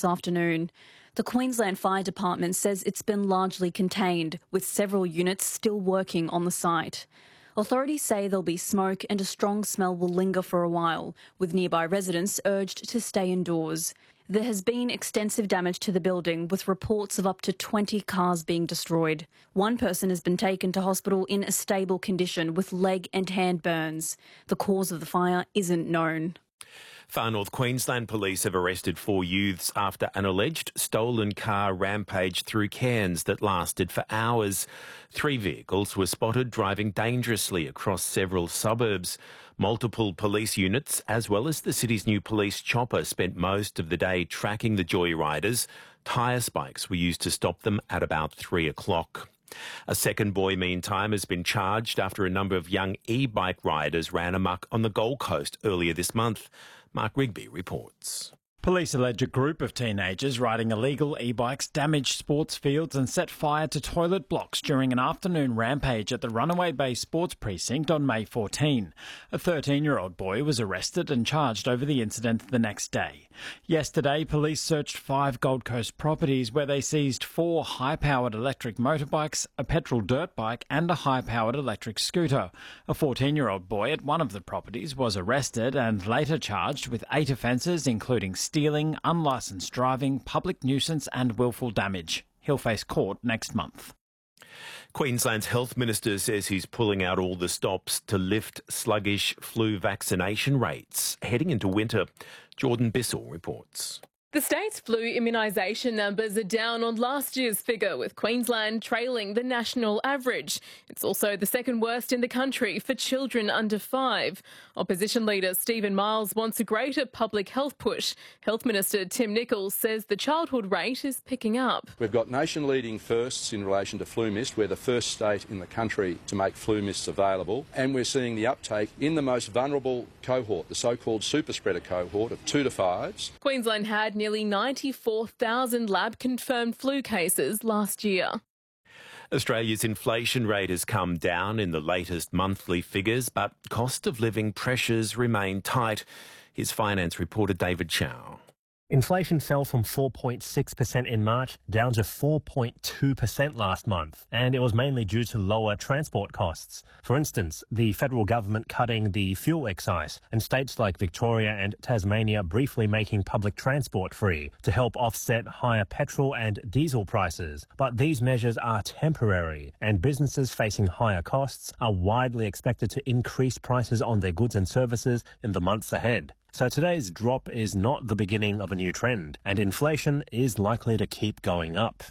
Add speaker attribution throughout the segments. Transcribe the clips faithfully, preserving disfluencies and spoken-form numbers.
Speaker 1: this afternoon. The Queensland Fire Department says it's been largely contained, with several units still working on the site. Authorities say there'll be smoke and a strong smell will linger for a while, with nearby residents urged to stay indoors. There has been extensive damage to the building, with reports of up to twenty cars being destroyed. One person has been taken to hospital in a stable condition with leg and hand burns. The cause of the fire isn't known.
Speaker 2: Far North Queensland police have arrested four youths after an alleged stolen car rampage through Cairns that lasted for hours. Three vehicles were spotted driving dangerously across several suburbs. Multiple police units, as well as the city's new police chopper, spent most of the day tracking the joyriders. Tyre spikes were used to stop them at about three o'clock. A second boy, meantime, has been charged after a number of young e-bike riders ran amok on the Gold Coast earlier this month. Mark Rigby reports.
Speaker 3: Police allege a group of teenagers riding illegal e-bikes damaged sports fields and set fire to toilet blocks during an afternoon rampage at the Runaway Bay Sports Precinct on May fourteenth. A thirteen-year-old boy was arrested and charged over the incident the next day. Yesterday, police searched five Gold Coast properties where they seized four high-powered electric motorbikes, a petrol dirt bike and a high-powered electric scooter. A fourteen-year-old boy at one of the properties was arrested and later charged with eight offences, including stealing, unlicensed driving, public nuisance and willful damage. He'll face court next month.
Speaker 2: Queensland's health minister says he's pulling out all the stops to lift sluggish flu vaccination rates heading into winter. Jordan Bissell reports.
Speaker 4: The state's flu immunisation numbers are down on last year's figure, with Queensland trailing the national average. It's also the second worst in the country for children under five. Opposition leader Stephen Miles wants a greater public health push. Health Minister Tim Nicholls says the childhood rate is picking up.
Speaker 5: We've got nation-leading firsts in relation to FluMist. We're the first state in the country to make FluMists available, and we're seeing the uptake in the most vulnerable cohort, the so-called super spreader cohort of two to fives.
Speaker 4: Queensland had nearly ninety-four thousand lab-confirmed flu cases last year.
Speaker 2: Australia's inflation rate has come down in the latest monthly figures, but cost of living pressures remain tight. Here's finance reporter David Chow.
Speaker 6: Inflation fell from four point six percent in March down to four point two percent last month, and it was mainly due to lower transport costs. For instance, the federal government cutting the fuel excise and states like Victoria and Tasmania briefly making public transport free to help offset higher petrol and diesel prices. But these measures are temporary, and businesses facing higher costs are widely expected to increase prices on their goods and services in the months ahead. So today's drop is not the beginning of a new trend, and inflation is likely to keep going up.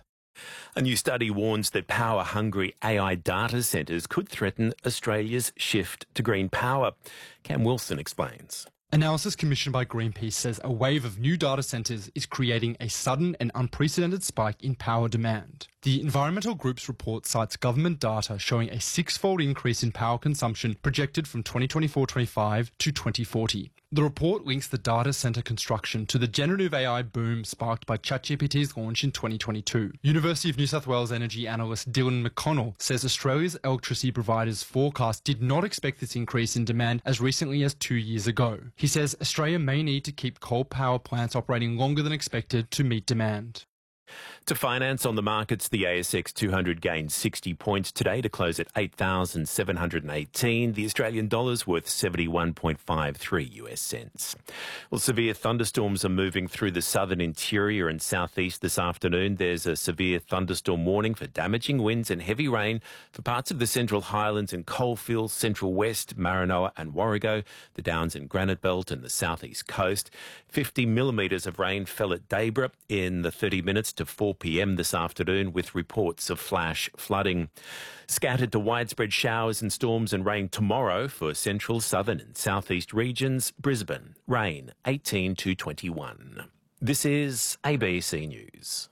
Speaker 2: A new study warns that power-hungry A I data centres could threaten Australia's shift to green power. Cam Wilson explains.
Speaker 7: Analysis commissioned by Greenpeace says a wave of new data centres is creating a sudden and unprecedented spike in power demand. The environmental group's report cites government data showing a six-fold increase in power consumption projected from twenty twenty-four twenty-five to twenty forty. The report links the data centre construction to the generative A I boom sparked by ChatGPT's launch in twenty twenty-two. University of New South Wales energy analyst Dylan McConnell says Australia's electricity providers' forecast did not expect this increase in demand as recently as two years ago. He says Australia may need to keep coal power plants operating longer than expected to meet demand.
Speaker 2: To finance on the markets, the A S X two hundred gained sixty points today to close at eight thousand seven hundred eighteen. The Australian dollar's worth seventy-one point five three US cents. Well, severe thunderstorms are moving through the southern interior and southeast this afternoon. There's a severe thunderstorm warning for damaging winds and heavy rain for parts of the Central Highlands and Coalfields, Central West, Maranoa and Warrego, the Downs and Granite Belt and the southeast coast. fifty millimetres of rain fell at Dayborough in the thirty minutes to four p.m. this afternoon, with reports of flash flooding. Scattered to widespread showers and storms and rain tomorrow for central, southern and southeast regions. Brisbane, rain eighteen to twenty-one. This is A B C News.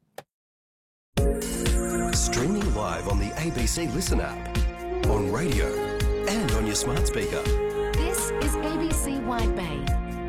Speaker 8: Streaming live on the A B C Listen app, on radio and on your smart speaker.
Speaker 9: This is A B C Wide Bay.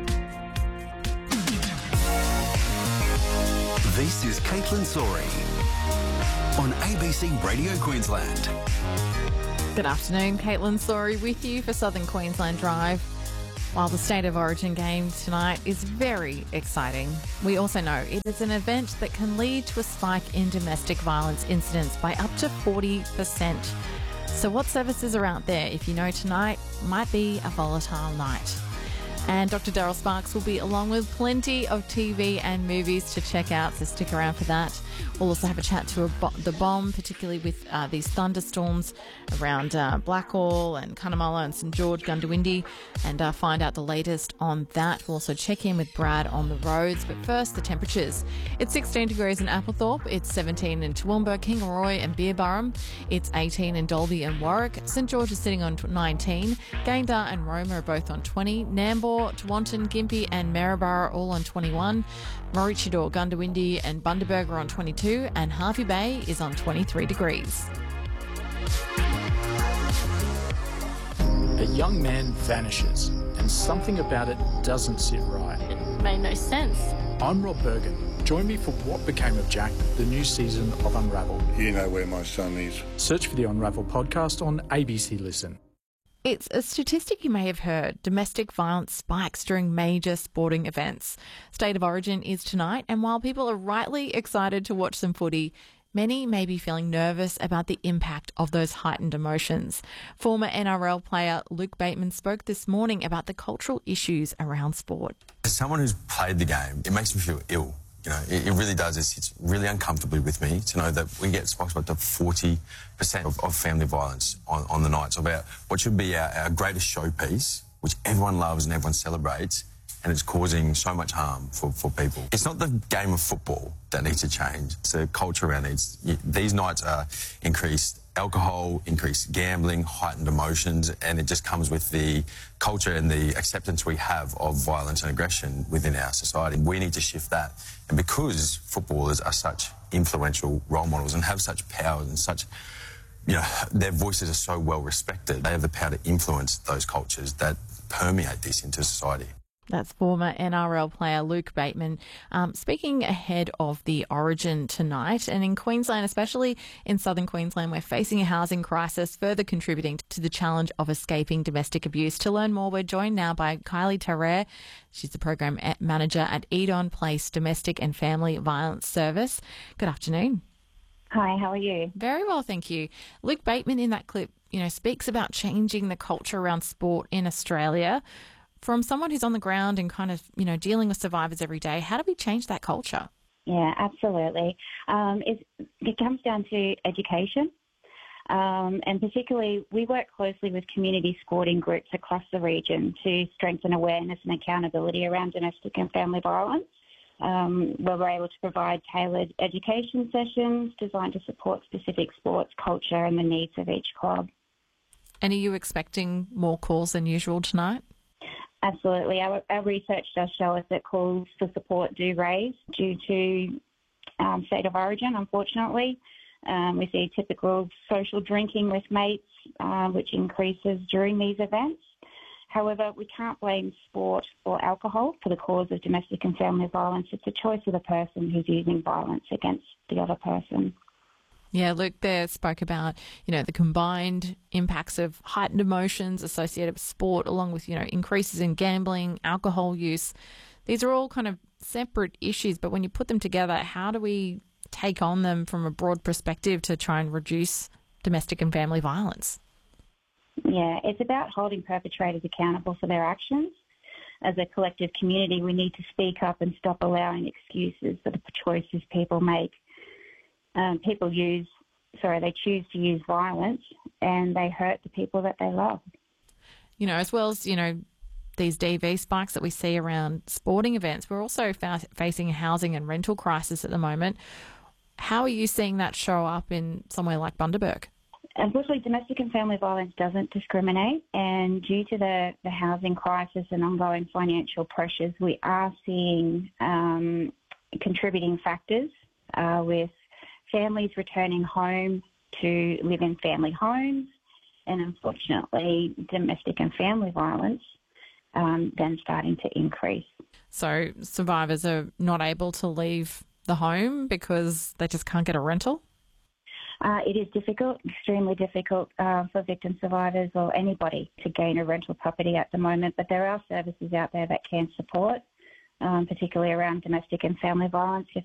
Speaker 8: This is Caitlin Sori on A B C Radio Queensland.
Speaker 10: Good afternoon, Caitlin Sori with you for Southern Queensland Drive. While the State of Origin game tonight is very exciting, we also know it is an event that can lead to a spike in domestic violence incidents by up to forty percent. So what services are out there if you know tonight might be a volatile night? And Doctor Daryl Sparks will be along with plenty of T V and movies to check out, so stick around for that. We'll also have a chat to a bo- the bomb, particularly with uh, these thunderstorms around uh, Blackall and Cunnamulla and St George, Gundawindi, and uh, find out the latest on that. We'll also check in with Brad on the roads. But first, the temperatures. It's sixteen degrees in Applethorpe, it's seventeen in Toowoomba, Kingaroy and Beerburrum, it's eighteen in Dalby and Warwick, St George is sitting on nineteen, Gayndah and Roma are both on twenty, Nambour, Tewantin, Gympie and Maryborough all on twenty-one, Maroochydore, Gundawindi and Bundaberg are on twenty-two, and Harvey Bay is on twenty-three degrees.
Speaker 11: A young man vanishes, and something about it doesn't sit right.
Speaker 12: It made no sense.
Speaker 11: I'm Rob Bergen. Join me for What Became of Jack, the new season of Unravel.
Speaker 13: You know where my son is.
Speaker 11: Search for the Unravel podcast on A B C Listen.
Speaker 10: It's a statistic you may have heard. Domestic violence spikes during major sporting events. State of Origin is tonight, and while people are rightly excited to watch some footy, many may be feeling nervous about the impact of those heightened emotions. Former N R L player Luke Bateman spoke this morning about the cultural issues around sport.
Speaker 14: As someone who's played the game, it makes me feel ill. You know, it, it really does. It's, it's really uncomfortably with me to know that we get spikes up to forty percent of, of family violence on, on the nights of our, what should be our, our greatest showpiece, which everyone loves and everyone celebrates, and it's causing so much harm for, for people. It's not the game of football that needs to change. It's the culture around it. These nights are increased alcohol, increased gambling, heightened emotions, and it just comes with the culture and the acceptance we have of violence and aggression within our society. We need to shift that. And because footballers are such influential role models and have such power and such, you know, their voices are so well respected, they have the power to influence those cultures that permeate this into society.
Speaker 10: That's former N R L player Luke Bateman um, speaking ahead of the Origin tonight. And in Queensland, especially in southern Queensland, we're facing a housing crisis, further contributing to the challenge of escaping domestic abuse. To learn more, we're joined now by Kylie Terrer. She's the program manager at Edon Place Domestic and Family Violence Service. Good afternoon.
Speaker 15: Hi, how are you?
Speaker 10: Very well, thank you. Luke Bateman in that clip, you know, speaks about changing the culture around sport in Australia. From someone who's on the ground and kind of, you know, dealing with survivors every day, how do we change that culture?
Speaker 15: Yeah, absolutely. Um, it, it comes down to education. Um, and particularly, we work closely with community sporting groups across the region to strengthen awareness and accountability around domestic and family violence, um, where we're able to provide tailored education sessions designed to support specific sports culture and the needs of each club.
Speaker 10: And are you expecting more calls than usual tonight?
Speaker 15: Absolutely. Our, our research does show us that calls for support do raise due to um, State of Origin, unfortunately. Um, we see typical social drinking with mates, uh, which increases during these events. However, we can't blame sport or alcohol for the cause of domestic and family violence. It's a choice of the person who's using violence against the other person.
Speaker 10: Yeah, Luke there spoke about, you know, the combined impacts of heightened emotions associated with sport, along with, you know, increases in gambling, alcohol use. These are all kind of separate issues, but when you put them together, how do we take on them from a broad perspective to try and reduce domestic and family violence?
Speaker 15: Yeah, it's about holding perpetrators accountable for their actions. As a collective community, we need to speak up and stop allowing excuses for the choices people make. Um, people use, sorry, they choose to use violence and they hurt the people that they love.
Speaker 10: You know, as well as, you know, these D V spikes that we see around sporting events, we're also fa- facing a housing and rental crisis at the moment. How are you seeing that show up in somewhere like Bundaberg?
Speaker 15: Unfortunately, domestic and family violence doesn't discriminate, and due to the, the housing crisis and ongoing financial pressures, we are seeing um, contributing factors uh, with families returning home to live in family homes, and unfortunately domestic and family violence um, then starting to increase.
Speaker 10: So survivors are not able to leave the home because they just can't get a rental?
Speaker 15: Uh, it is difficult, extremely difficult uh, for victim survivors or anybody to gain a rental property at the moment, but there are services out there that can support, um, particularly around domestic and family violence if